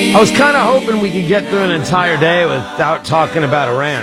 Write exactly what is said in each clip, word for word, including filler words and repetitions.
I was kind of hoping we could get through an entire day without talking about Iran.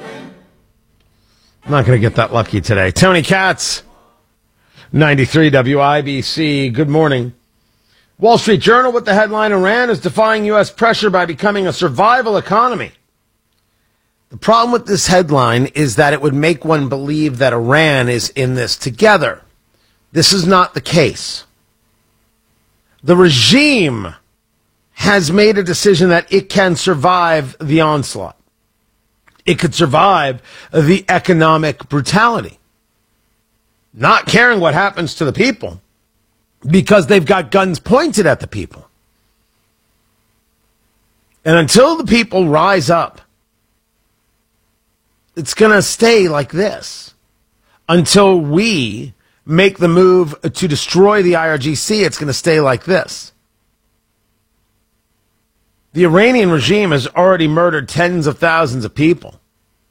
I'm not going to get that lucky today. Tony Katz, ninety-three W I B C. Good morning. Wall Street Journal with the headline, Iran is defying U S pressure by becoming a survival economy. The problem with this headline is that it would make one believe that Iran is in this together. This is not the case. The regime has made a decision that it can survive the onslaught. It could survive the economic brutality, not caring what happens to the people because they've got guns pointed at the people. And until the people rise up, it's going to stay like this. Until we make the move to destroy the I R G C, it's going to stay like this. The Iranian regime has already murdered tens of thousands of people.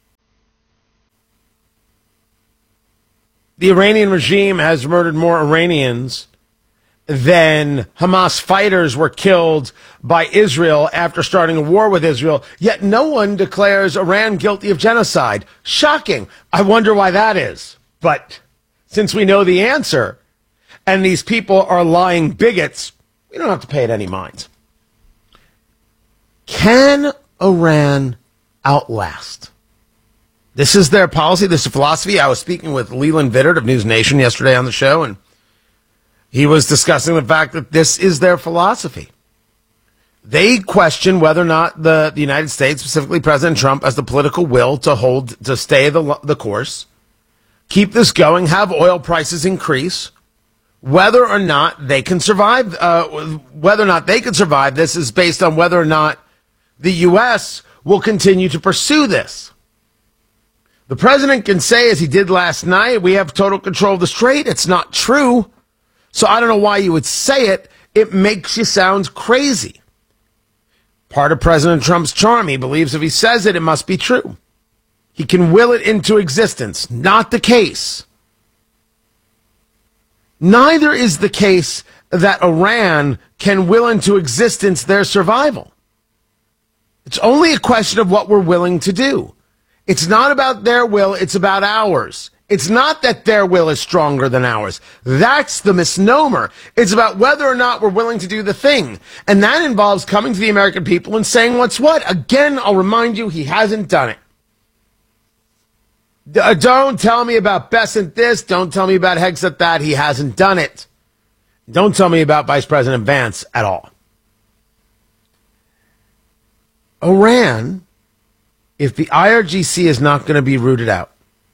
The Iranian regime has murdered more Iranians than Hamas fighters were killed by Israel after starting a war with Israel, yet no one declares Iran guilty of genocide. Shocking. I wonder why that is. But since we know the answer, and these people are lying bigots, we don't have to pay it any mind. Can Iran outlast? This is their policy. This is philosophy. I was speaking with Leland Vittert of News Nation yesterday on the show, and he was discussing the fact that this is their philosophy. They question whether or not the, the United States, specifically President Trump, has the political will to hold, to stay the, the course, keep this going, have oil prices increase. Whether or not they can survive, uh, whether or not they can survive this is based on whether or not the U S will continue to pursue this. The president can say, as he did last night, we have total control of the strait. It's not true. So I don't know why you would say it. It makes you sound crazy. Part of President Trump's charm, he believes if he says it, it must be true. He can will it into existence. Not the case. Neither is the case that Iran can will into existence their survival. It's only a question of what we're willing to do. It's not about their will, it's about ours. It's not that their will is stronger than ours. That's the misnomer. It's about whether or not we're willing to do the thing. And that involves coming to the American people and saying what's what. Again, I'll remind you, he hasn't done it. D- don't tell me about Bessent this. Don't tell me about Hegseth that. He hasn't done it. Don't tell me about Vice President Vance at all. Iran, if the I R G C is not going to be rooted out,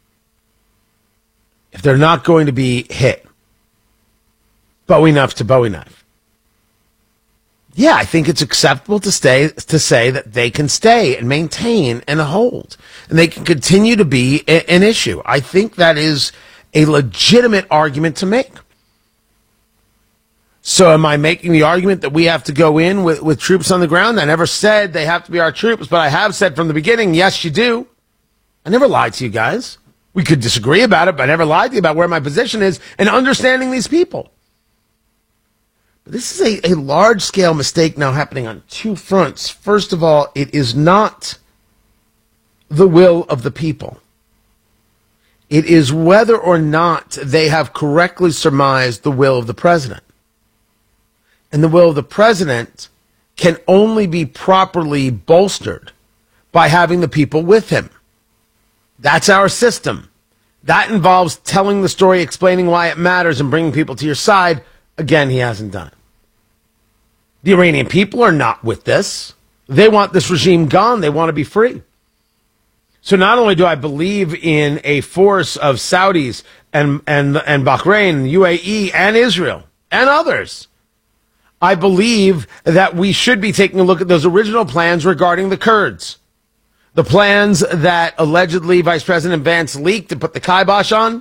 if they're not going to be hit, Bowie knife to Bowie knife, yeah, I think it's acceptable to stay to say that they can stay and maintain and hold, and they can continue to be a, an issue. I think that is a legitimate argument to make. So am I making the argument that we have to go in with, with troops on the ground? I never said they have to be our troops, but I have said from the beginning, yes, you do. I never lied to you guys. We could disagree about it, but I never lied to you about where my position is and understanding these people. But this is a, a large-scale mistake now happening on two fronts. First of all, it is not the will of the people. It is whether or not they have correctly surmised the will of the president. And the will of the president can only be properly bolstered by having the people with him. That's our system. That involves telling the story, explaining why it matters, and bringing people to your side. Again, he hasn't done it. The Iranian people are not with this. They want this regime gone. They want to be free. So not only do I believe in a force of Saudis and, and, and Bahrain, U A E, and Israel, and others, I believe that we should be taking a look at those original plans regarding the Kurds. The plans that allegedly Vice President Vance leaked and put the kibosh on.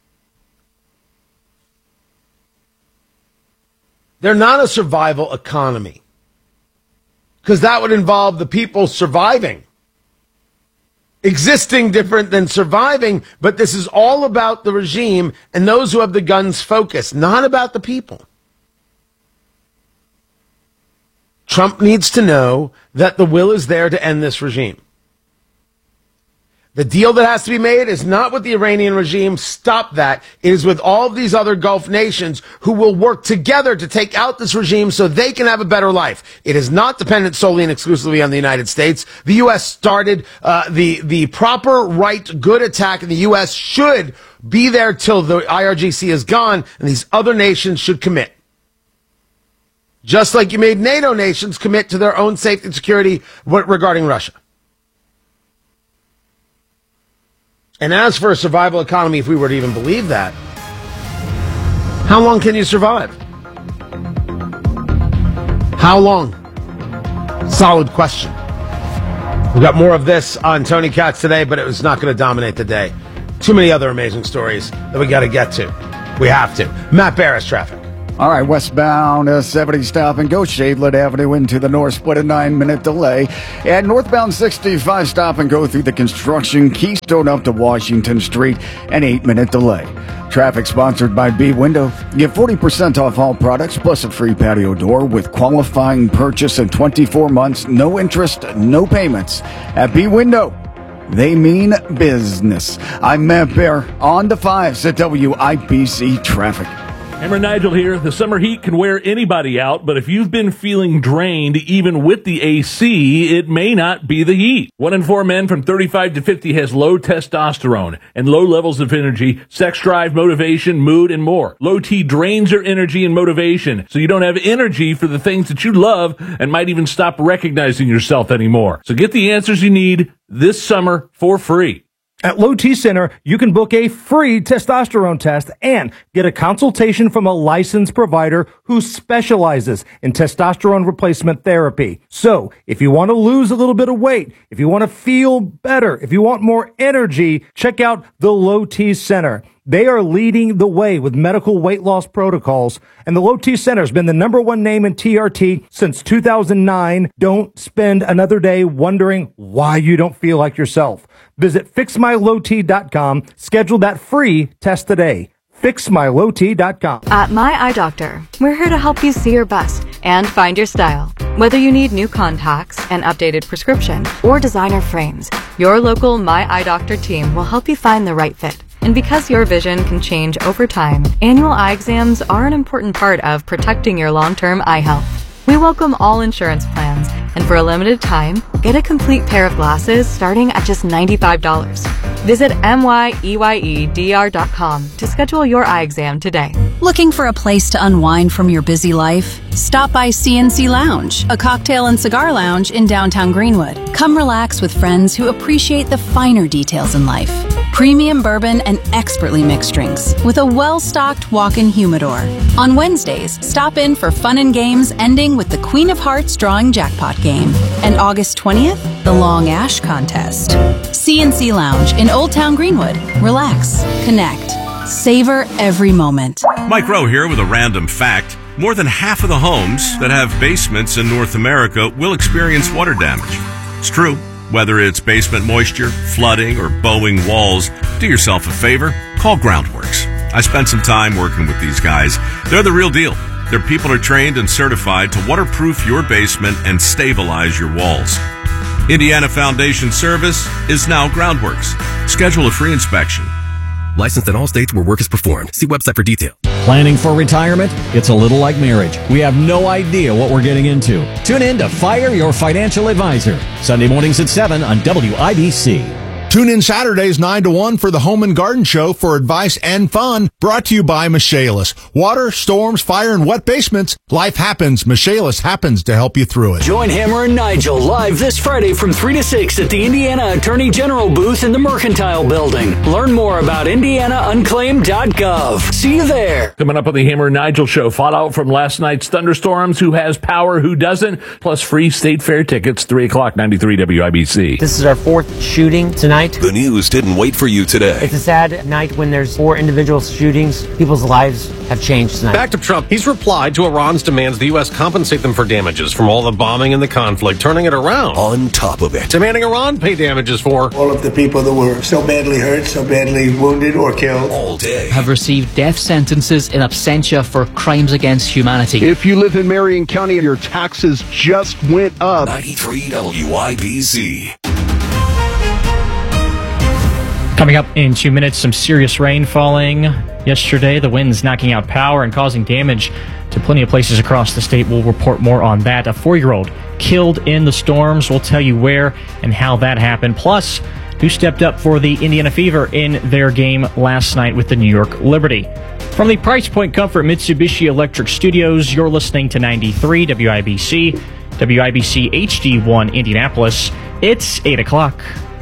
They're not a survival economy, because that would involve the people surviving. Existing different than surviving, but this is all about the regime and those who have the guns focused, not about the people. Trump needs to know that the will is there to end this regime. The deal that has to be made is not with the Iranian regime. Stop that. It is with all of these other Gulf nations who will work together to take out this regime so they can have a better life. It is not dependent solely and exclusively on the United States. The U S started uh, the the proper, right, good attack, and the U S should be there till the I R G C is gone, and these other nations should commit. Just like you made NATO nations commit to their own safety and security regarding Russia. And as for a survival economy, if we were to even believe that, how long can you survive? How long? Solid question. We've got more of this on Tony Katz today, but it was not going to dominate the day. Too many other amazing stories that we got to get to. We have to. Matt Barris, traffic. All right, westbound uh, seventy stop and go Shavelet Avenue into the north split, a nine-minute delay. And northbound sixty-five stop and go through the construction Keystone up to Washington Street, an eight-minute delay. Traffic sponsored by B Window. Get forty percent off all products plus a free patio door with qualifying purchase in twenty-four months, no interest, no payments. At B Window, they mean business. I'm Matt Bear on the fives at W I B C Traffic. Hammer Nigel here. The summer heat can wear anybody out, but if you've been feeling drained even with the A C, it may not be the heat. One in four men from thirty-five to fifty has low testosterone and low levels of energy, sex drive, motivation, mood, and more. Low T drains your energy and motivation, so you don't have energy for the things that you love and might even stop recognizing yourself anymore. So get the answers you need this summer for free. At Low T Center, you can book a free testosterone test and get a consultation from a licensed provider who specializes in testosterone replacement therapy. So, if you want to lose a little bit of weight, if you want to feel better, if you want more energy, check out the Low T Center. They are leading the way with medical weight loss protocols, and the Low T Center has been the number one name in T R T since two thousand nine. Don't spend another day wondering why you don't feel like yourself. Visit fix my low t dot com. Schedule that free test today. fix my low t dot com. At My Eye Doctor, we're here to help you see your best and find your style. Whether you need new contacts, an updated prescription, or designer frames, your local My Eye Doctor team will help you find the right fit. And because your vision can change over time, annual eye exams are an important part of protecting your long-term eye health. We welcome all insurance plans, and for a limited time, get a complete pair of glasses starting at just ninety-five dollars. Visit M Y E Y E D R dot com to schedule your eye exam today. Looking for a place to unwind from your busy life? Stop by C N C Lounge, a cocktail and cigar lounge in downtown Greenwood. Come relax with friends who appreciate the finer details in life. Premium bourbon and expertly mixed drinks with a well-stocked walk-in humidor. On Wednesdays, stop in for fun and games ending with the Queen of Hearts drawing jackpot game. And August twentieth, the Long Ash Contest. C N C Lounge in Old Town Greenwood. Relax, connect, savor every moment. Mike Rowe here with a random fact. More than half of the homes that have basements in North America will experience water damage. It's true. Whether it's basement moisture, flooding, or bowing walls, do yourself a favor, call Groundworks. I spent some time working with these guys. They're the real deal. Their people are trained and certified to waterproof your basement and stabilize your walls. Indiana Foundation Service is now Groundworks. Schedule a free inspection. Licensed in all states where work is performed. See website for details. Planning for retirement? It's a little like marriage. We have no idea what we're getting into. Tune in to Fire Your Financial Advisor. Sunday mornings at seven on W I B C. Tune in Saturdays nine to one for the Home and Garden Show for advice and fun, brought to you by Michaelis. Water, storms, fire, and wet basements. Life happens. Michaelis happens to help you through it. Join Hammer and Nigel live this Friday from three to six at the Indiana Attorney General booth in the Mercantile Building. Learn more about indiana unclaimed dot gov. See you there. Coming up on the Hammer and Nigel Show, fallout from last night's thunderstorms, who has power, who doesn't, plus free state fair tickets, three o'clock, ninety-three W I B C. This is our fourth shooting tonight night. The news didn't wait for you today. It's a sad night when there's four individual shootings. People's lives have changed tonight. Back to Trump. He's replied to Iran's demands the U S compensate them for damages from all the bombing and the conflict, turning it around. On top of it, demanding Iran pay damages for all of the people that were so badly hurt, so badly wounded or killed. All day. Have received death sentences in absentia for crimes against humanity. If you live in Marion County, your taxes just went up. ninety-three W I B C. Coming up in two minutes, some serious rain falling yesterday. The winds knocking out power and causing damage to plenty of places across the state. We'll report more on that. A four-year-old killed in the storms. We'll tell you where and how that happened. Plus, who stepped up for the Indiana Fever in their game last night with the New York Liberty. From the Price Point Comfort Mitsubishi Electric Studios, you're listening to ninety-three W I B C, W I B C H D one Indianapolis. It's eight o'clock.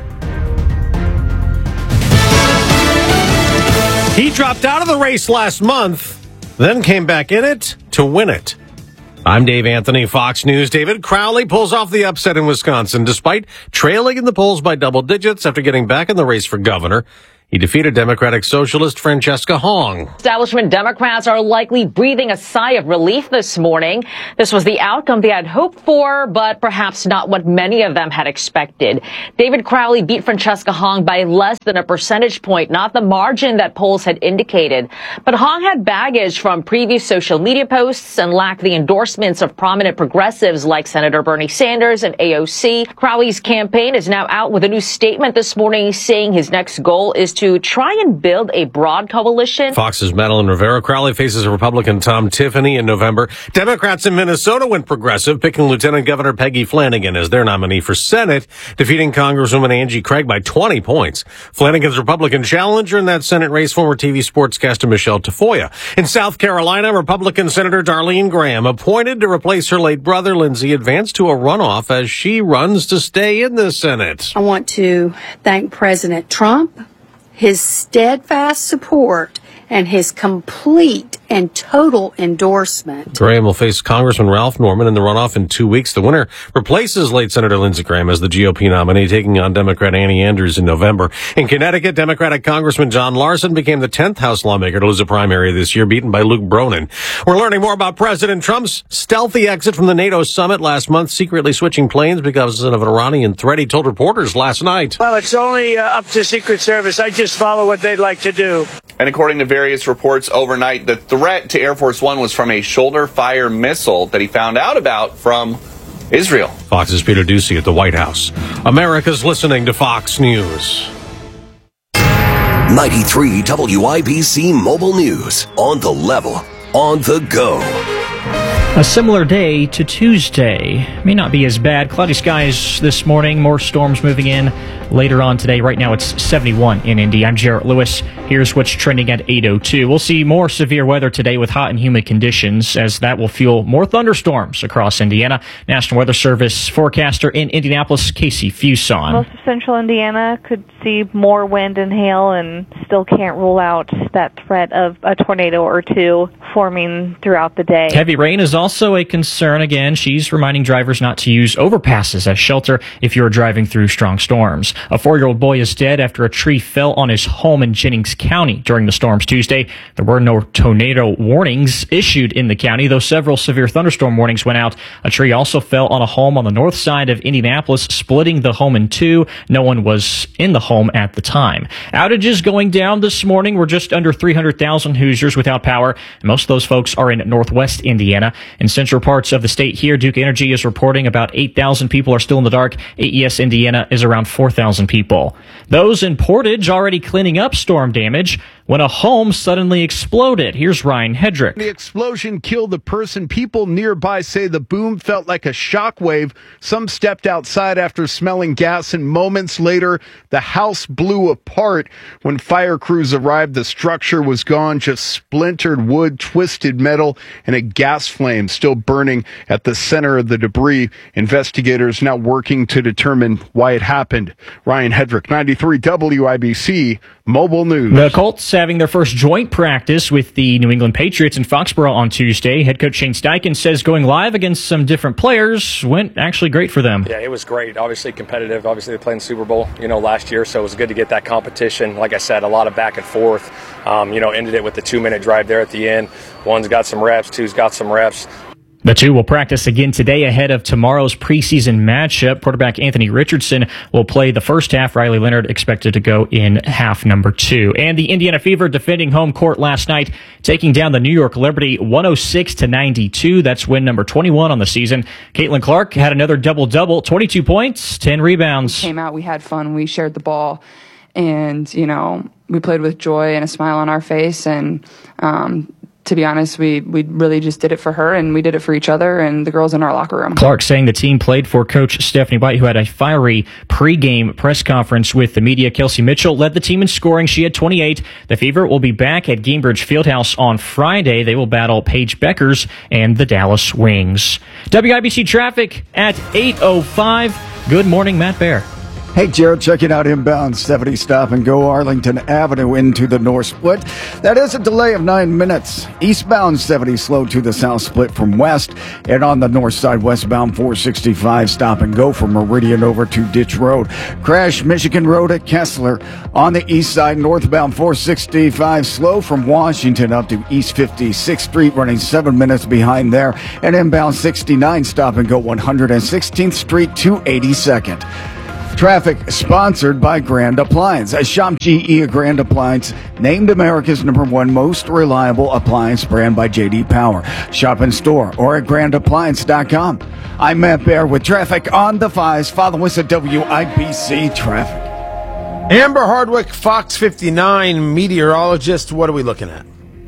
He dropped out of the race last month, then came back in it to win it. I'm Dave Anthony, Fox News. David Crowley pulls off the upset in Wisconsin despite trailing in the polls by double digits after getting back in the race for governor. He defeated Democratic Socialist Francesca Hong. Establishment Democrats are likely breathing a sigh of relief this morning. This was the outcome they had hoped for, but perhaps not what many of them had expected. David Crowley beat Francesca Hong by less than a percentage point, not the margin that polls had indicated. But Hong had baggage from previous social media posts and lacked the endorsements of prominent progressives like Senator Bernie Sanders and A O C. Crowley's campaign is now out with a new statement this morning saying his next goal is to to try and build a broad coalition. Fox's Madeline Rivera. Crowley faces Republican Tom Tiffany in November. Democrats in Minnesota went progressive, picking Lieutenant Governor Peggy Flanagan as their nominee for Senate, defeating Congresswoman Angie Craig by twenty points. Flanagan's Republican challenger in that Senate race, former T V sportscaster Michelle Tafoya. In South Carolina, Republican Senator Darlene Graham, appointed to replace her late brother Lindsey, advanced to a runoff as she runs to stay in the Senate. I want to thank President Trump, his steadfast support, and his complete and total endorsement. Graham will face Congressman Ralph Norman in the runoff in two weeks. The winner replaces late Senator Lindsey Graham as the G O P nominee, taking on Democrat Annie Andrews in November. In Connecticut, Democratic Congressman John Larson became the tenth House lawmaker to lose a primary this year, beaten by Luke Bronin. We're learning more about President Trump's stealthy exit from the NATO summit last month, secretly switching planes because of an Iranian threat. He told reporters last night. Well, it's only uh, up to Secret Service. I just follow what they'd like to do. And according to various reports overnight, the threat to Air Force One was from a shoulder-fire missile that he found out about from Israel. Fox's Peter Doocy at the White House. America's listening to Fox News. ninety-three W I B C Mobile News. On the level, on the go. A similar day to Tuesday. May not be as bad. Cloudy skies this morning. More storms moving in later on today. Right now it's seventy-one in Indy. I'm Jarrett Lewis. Here's what's trending at eight oh two. We'll see more severe weather today with hot and humid conditions, as that will fuel more thunderstorms across Indiana. National Weather Service forecaster in Indianapolis, Casey Fuson. Most of central Indiana could see more wind and hail and still can't rule out that threat of a tornado or two forming throughout the day. Heavy rain is also a concern. Again, she's reminding drivers not to use overpasses as shelter if you're driving through strong storms. A four-year-old boy is dead after a tree fell on his home in Jennings County during the storms Tuesday. There were no tornado warnings issued in the county, though several severe thunderstorm warnings went out. A tree also fell on a home on the north side of Indianapolis, splitting the home in two. No one was in the home at the time. Outages going down this morning. We're just under three hundred thousand Hoosiers without power. Most of those folks are in northwest Indiana. In central parts of the state here, Duke Energy is reporting about eight thousand people are still in the dark. A E S Indiana is around four thousand people. Those in Portage already cleaning up storm damage when a home suddenly exploded. Here's Ryan Hedrick. The explosion killed a person. People nearby say the boom felt like a shockwave. Some stepped outside after smelling gas, and moments later, the house blew apart. When fire crews arrived, the structure was gone, just splintered wood, twisted metal, and a gas flame still burning at the center of the debris. Investigators now working to determine why it happened. Ryan Hedrick, ninety-three W I B C Mobile News. The Colts having their first joint practice with the New England Patriots in Foxborough on Tuesday. Head coach Shane Steichen says going live against some different players went actually great for them. Yeah, it was great. Obviously competitive. Obviously they played in the Super Bowl, you know, last year, so it was good to get that competition. Like I said, a lot of back and forth. Um, you know, ended it with the two-minute drive there at the end. One's got some reps, two's got some reps. The two will practice again today ahead of tomorrow's preseason matchup. Quarterback Anthony Richardson will play the first half. Riley Leonard expected to go in half number two. And the Indiana Fever defending home court last night, taking down the New York Liberty one oh six to ninety-two. That's win number twenty-one on the season. Caitlin Clark had another double-double, twenty-two points, ten rebounds. We came out, we had fun, we shared the ball, and, you know, we played with joy and a smile on our face, and um to be honest, we, we really just did it for her, and we did it for each other and the girls in our locker room. Clark saying the team played for Coach Stephanie White, who had a fiery pregame press conference with the media. Kelsey Mitchell led the team in scoring. She had twenty-eight. The Fever will be back at Gainbridge Fieldhouse on Friday. They will battle Paige Beckers and the Dallas Wings. W I B C traffic at eight oh five. Good morning, Matt Bear. Hey, Jared, checking out inbound seventy stop and go Arlington Avenue into the north split. That is a delay of nine minutes. Eastbound seventy slow to the south split from west. And on the north side, westbound four sixty-five stop and go from Meridian over to Ditch Road. Crash Michigan Road at Kessler. On the east side, northbound four sixty-five slow from Washington up to East fifty-sixth Street, running seven minutes behind there. And inbound sixty-nine stop and go one hundred sixteenth Street to eighty-second. Traffic sponsored by Grand Appliance. A Shop G E Grand Appliance, named America's number one most reliable appliance brand by J D Power. Shop in store or at grand appliance dot com. I'm Matt Bear with traffic on the fives. Follow us at W I B C Traffic. Amber Hardwick, Fox fifty-nine meteorologist. What are we looking at?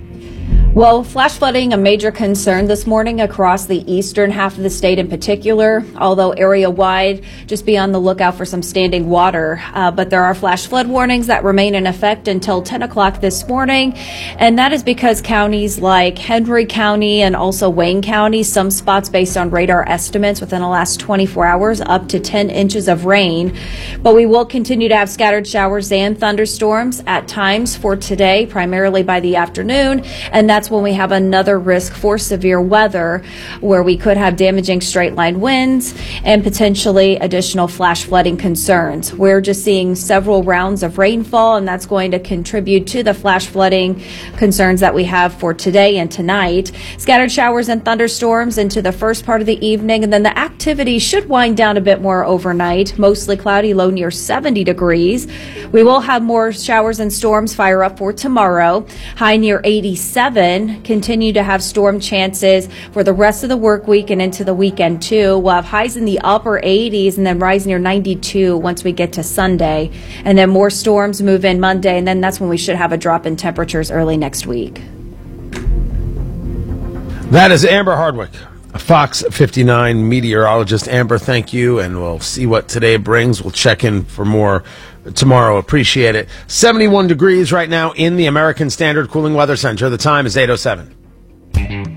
Well, flash flooding, a major concern this morning across the eastern half of the state in particular, although area-wide, just be on the lookout for some standing water. Uh, but there are flash flood warnings that remain in effect until ten o'clock this morning, and that is because counties like Henry County and also Wayne County, some spots based on radar estimates within the last twenty-four hours, up to ten inches of rain. But we will continue to have scattered showers and thunderstorms at times for today, primarily by the afternoon, and that's when we have another risk for severe weather, where we could have damaging straight line winds and potentially additional flash flooding concerns. We're just seeing several rounds of rainfall, and that's going to contribute to the flash flooding concerns that we have for today and tonight. Scattered showers and thunderstorms into the first part of the evening, and then the activity should wind down a bit more overnight. Mostly cloudy, low near seventy degrees. We will have more showers and storms fire up for tomorrow, high near eighty-seven. Continue to have storm chances for the rest of the work week and into the weekend too. We'll have highs in the upper eighties and then rise near ninety-two once we get to Sunday. And then more storms move in Monday, and then that's when we should have a drop in temperatures early next week. That is Amber Hardwick, a Fox fifty-nine meteorologist. Amber, thank you, and we'll see what today brings. We'll check in for more tomorrow. Appreciate it. seventy-one degrees right now in the American Standard Cooling Weather Center. The time is eight oh seven.